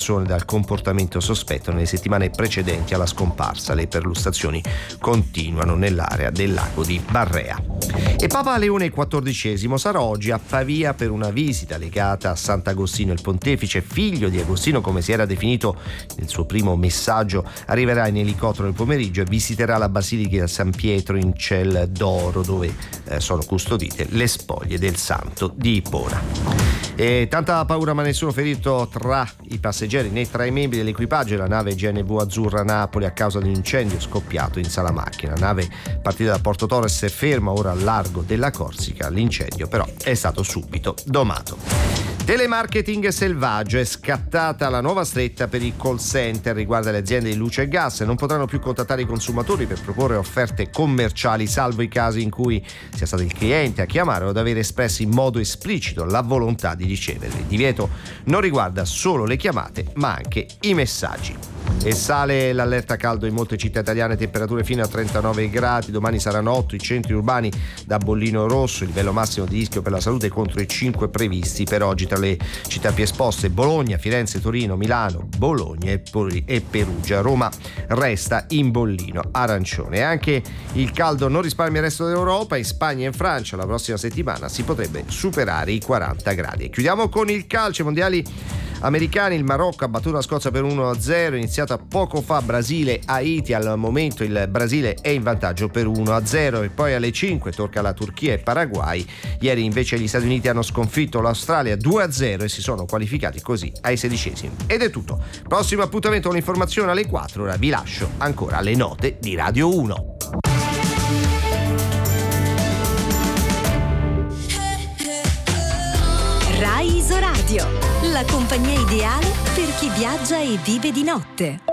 persone dal comportamento sospetto nelle settimane precedenti alla scomparsa. Le perlustrazioni continuano nell'area del lago di Barrea. E Papa Leone XIV sarà oggi a Pavia per una visita legata a Sant'Agostino il Pontefice, figlio di Agostino come si era definito nel suo primo messaggio. Arriverà in elicottero nel pomeriggio e visiterà la Basilica di San Pietro in Ciel d'Oro, dove sono custodite le spoglie del santo di Ippona. E tanta paura ma nessuno ferito tra i passeggeri né tra i membri dell'equipaggio della nave GNV Azzurra Napoli a causa di un incendio scoppiato in sala macchina. La nave partita da Porto Torres è ferma ora al largo della Corsica. L'incendio però è stato subito domato. Telemarketing selvaggio, è scattata la nuova stretta per i call center, riguarda le aziende di luce e gas. Non potranno più contattare i consumatori per proporre offerte commerciali, salvo i casi in cui sia stato il cliente a chiamare o ad aver espresso in modo esplicito la volontà di riceverli. Il divieto non riguarda solo le chiamate ma anche i messaggi. E sale l'allerta caldo in molte città italiane, temperature fino a 39 gradi, domani saranno 8 i centri urbani da bollino rosso, il livello massimo di rischio per la salute contro i 5 previsti per oggi. Tra le città più esposte Bologna, Firenze, Torino, Milano, Bologna e Perugia. Roma resta in bollino arancione. E anche il caldo non risparmia il resto dell'Europa, in Spagna e in Francia la prossima settimana si potrebbe superare i 40 gradi. E chiudiamo con il calcio, mondiali americani. Il Marocco ha battuto la Scozia per 1-0, iniziata poco fa Brasile-Haiti, al momento il Brasile è in vantaggio per 1-0 e poi alle 5 tocca la Turchia e Paraguay. Ieri invece gli Stati Uniti hanno sconfitto l'Australia 2-0 e si sono qualificati così ai 16esimi. Ed è tutto. Prossimo appuntamento con l'informazione alle 4, ora vi lascio ancora alle note di Radio 1. Rai Isoradio, la compagnia ideale per chi viaggia e vive di notte.